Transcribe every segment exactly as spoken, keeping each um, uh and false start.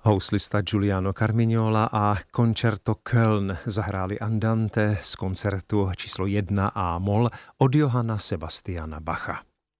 Houslista Giuliano Carmignola a Concerto Köln zahráli Andante z koncertu číslo jedna A moll od Johanna Sebastiana Bacha.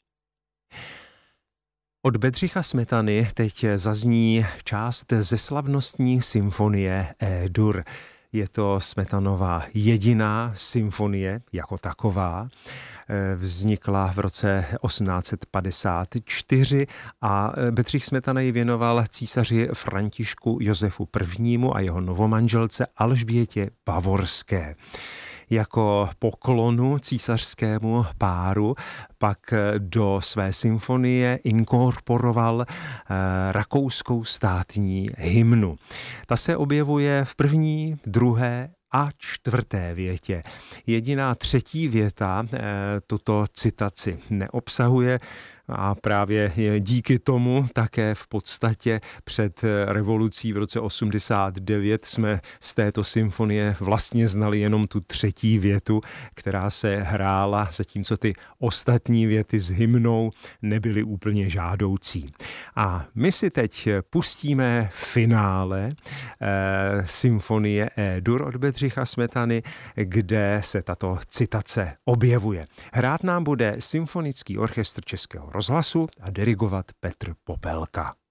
Od Bedřicha Smetany teď zazní část ze slavnostní symfonie E-dur. Je to Smetanova jediná symfonie jako taková. Vznikla v roce osmnáct set padesát čtyři a Bedřich Smetana ji věnoval císaři Františku Josefu prvnímu a jeho novomanželce Alžbětě Bavorské. Jako poklonu císařskému páru pak do své symfonie inkorporoval rakouskou státní hymnu. Ta se objevuje v první, druhé a čtvrté větě. Jediná třetí věta e, tuto citaci neobsahuje a právě díky tomu také v podstatě před revolucí v roce osmdesát devět jsme z této symfonie vlastně znali jenom tu třetí větu, která se hrála, zatímco ty ostatní věty s hymnou nebyly úplně žádoucí. A my si teď pustíme finále e, symfonie E-dur od Bedřicha Smetany, kde se tato citace objevuje. Hrát nám bude Symfonický orchestr Českého rozhlasu a dirigovat Petr Popelka.